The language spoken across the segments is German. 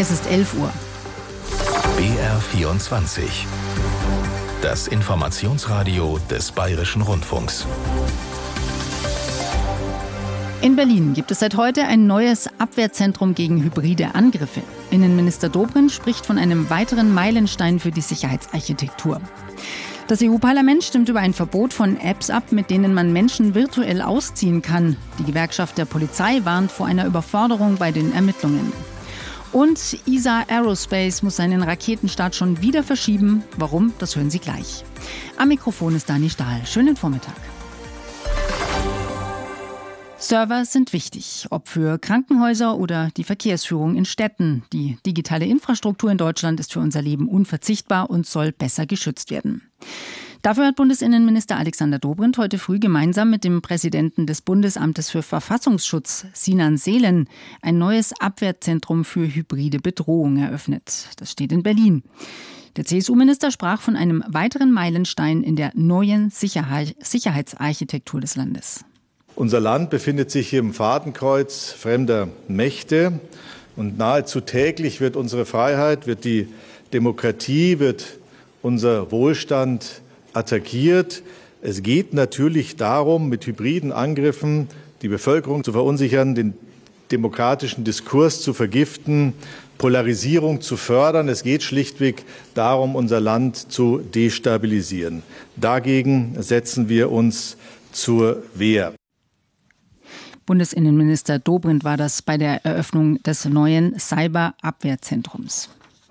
Es ist 11 Uhr. BR24. Das Informationsradio des Bayerischen Rundfunks. In Berlin gibt es seit heute ein neues Abwehrzentrum gegen hybride Angriffe. Innenminister Dobrindt spricht von einem weiteren Meilenstein für die Sicherheitsarchitektur. Das EU-Parlament stimmt über ein Verbot von Apps ab, mit denen man Menschen virtuell ausziehen kann. Die Gewerkschaft der Polizei warnt vor einer Überforderung bei den Ermittlungen. Und ESA Aerospace muss seinen Raketenstart schon wieder verschieben. Warum? Das hören Sie gleich. Am Mikrofon ist Dani Stahl. Schönen Vormittag. Server sind wichtig, ob für Krankenhäuser oder die Verkehrsführung in Städten. Die digitale Infrastruktur in Deutschland ist für unser Leben unverzichtbar und soll besser geschützt werden. Dafür hat Bundesinnenminister Alexander Dobrindt heute früh gemeinsam mit dem Präsidenten des Bundesamtes für Verfassungsschutz, Sinan Selen, ein neues Abwehrzentrum für hybride Bedrohung eröffnet. Das steht in Berlin. Der CSU-Minister sprach von einem weiteren Meilenstein in der neuen Sicherheitsarchitektur des Landes. Unser Land befindet sich hier im Fadenkreuz fremder Mächte und nahezu täglich wird unsere Freiheit, wird die Demokratie, wird unser Wohlstand attackiert. Es geht natürlich darum, mit hybriden Angriffen die Bevölkerung zu verunsichern, den demokratischen Diskurs zu vergiften, Polarisierung zu fördern. Es geht schlichtweg darum, unser Land zu destabilisieren. Dagegen setzen wir uns zur Wehr. Bundesinnenminister Dobrindt war das bei der Eröffnung des neuen Cyberabwehrzentrums.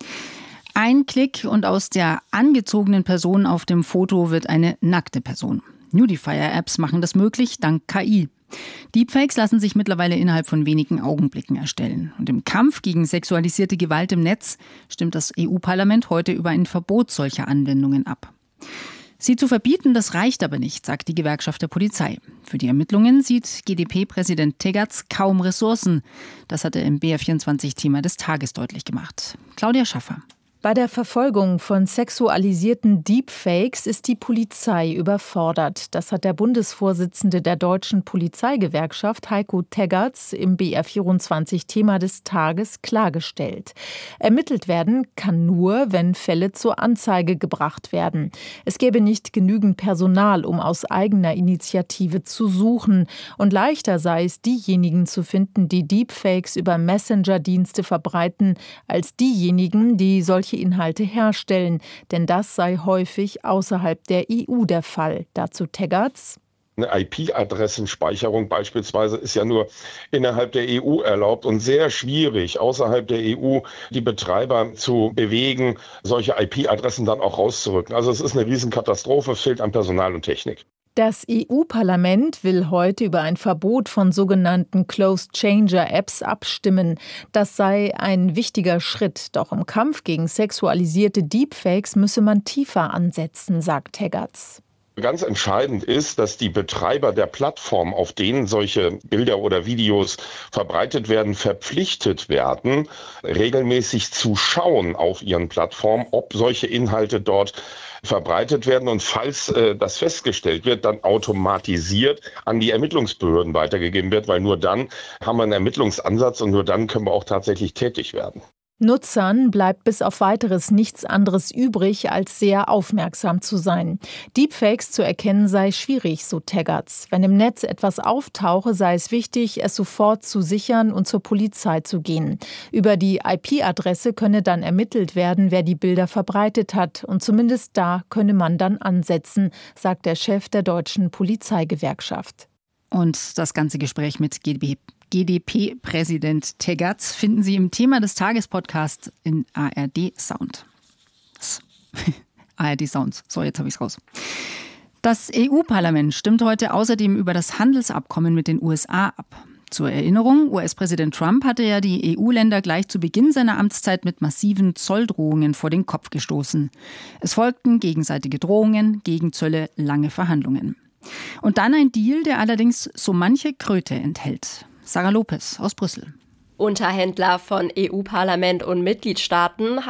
Ein Klick und aus der angezogenen Person auf dem Foto wird eine nackte Person. Nudifier-Apps machen das möglich, dank KI. Deepfakes lassen sich mittlerweile innerhalb von wenigen Augenblicken erstellen. Und im Kampf gegen sexualisierte Gewalt im Netz stimmt das EU-Parlament heute über ein Verbot solcher Anwendungen ab. Sie zu verbieten, das reicht aber nicht, sagt die Gewerkschaft der Polizei. Für die Ermittlungen sieht GdP-Präsident Tegatz kaum Ressourcen. Das hat er im BR24-Thema des Tages deutlich gemacht. Claudia Schaffer. Bei der Verfolgung von sexualisierten Deepfakes ist die Polizei überfordert. Das hat der Bundesvorsitzende der Deutschen Polizeigewerkschaft, Heiko Tegatz, im BR24-Thema des Tages klargestellt. Ermittelt werden kann nur, wenn Fälle zur Anzeige gebracht werden. Es gäbe nicht genügend Personal, um aus eigener Initiative zu suchen. Und leichter sei es, diejenigen zu finden, die Deepfakes über Messenger-Dienste verbreiten, als diejenigen, die solche Inhalte herstellen, denn das sei häufig außerhalb der EU der Fall. Dazu Tegatz. Eine IP-Adressenspeicherung beispielsweise ist ja nur innerhalb der EU erlaubt und sehr schwierig, außerhalb der EU die Betreiber zu bewegen, solche IP-Adressen dann auch rauszurücken. Also es ist eine Riesenkatastrophe, es fehlt an Personal und Technik. Das EU-Parlament will heute über ein Verbot von sogenannten Closed-Changer-Apps abstimmen. Das sei ein wichtiger Schritt. Doch im Kampf gegen sexualisierte Deepfakes müsse man tiefer ansetzen, sagt Tegatz. Ganz entscheidend ist, dass die Betreiber der Plattform, auf denen solche Bilder oder Videos verbreitet werden, verpflichtet werden, regelmäßig zu schauen auf ihren Plattformen, ob solche Inhalte dort verbreitet werden und falls das festgestellt wird, dann automatisiert an die Ermittlungsbehörden weitergegeben wird, weil nur dann haben wir einen Ermittlungsansatz und nur dann können wir auch tatsächlich tätig werden. Nutzern bleibt bis auf Weiteres nichts anderes übrig, als sehr aufmerksam zu sein. Deepfakes zu erkennen sei schwierig, so Tegatz. Wenn im Netz etwas auftauche, sei es wichtig, es sofort zu sichern und zur Polizei zu gehen. Über die IP-Adresse könne dann ermittelt werden, wer die Bilder verbreitet hat. Und zumindest da könne man dann ansetzen, sagt der Chef der Deutschen Polizeigewerkschaft. Und das ganze Gespräch mit GdP-Präsident Tegatz finden Sie im Thema des Tages-Podcasts in ARD Sound. ARD Sounds. So, jetzt habe ich es raus. Das EU-Parlament stimmt heute außerdem über das Handelsabkommen mit den USA ab. Zur Erinnerung, US-Präsident Trump hatte ja die EU-Länder gleich zu Beginn seiner Amtszeit mit massiven Zolldrohungen vor den Kopf gestoßen. Es folgten gegenseitige Drohungen, Gegenzölle, lange Verhandlungen. Und dann ein Deal, der allerdings so manche Kröte enthält. Sarah Lopez aus Brüssel. Unterhändler von EU-Parlament und Mitgliedstaaten